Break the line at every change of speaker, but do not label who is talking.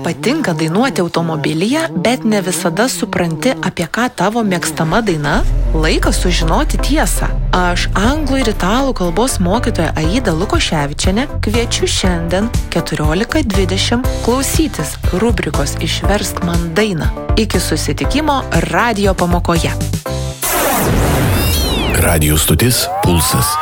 Patinka dainuoti automobilyje, bet ne visada supranti, apie ką tavo mėgstama daina? Laikas sužinoti tiesą. Aš anglų ir italų kalbos mokytoja Aida Lukoševičienė kviečiu šiandien 14:20 klausytis rubrikos Išversk man dainą. Iki susitikimo radijo pamokoje.
Radijo stotis Pulsas.